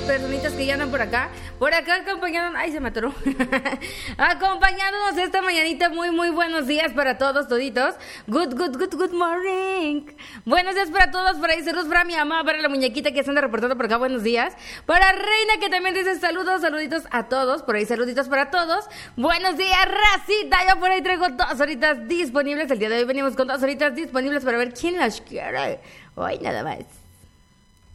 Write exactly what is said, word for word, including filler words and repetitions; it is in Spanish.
personitas que ya andan por acá. Por acá acompañándonos. Ay, se me atoró. Acompañándonos esta mañanita. Muy, muy buenos días para todos, toditos. Good, good, good, good morning. Buenos días para todos. Por ahí saludos para mi mamá, para la muñequita que se anda reportando por acá. Buenos días. Para Reina, que también dice saludos, saluditos a todos. Por ahí saluditos para todos. Buenos días, racita. Yo por ahí traigo dos horitas disponibles. El día de hoy venimos con dos horitas disponibles para ver quién las quiere. Hoy nada más.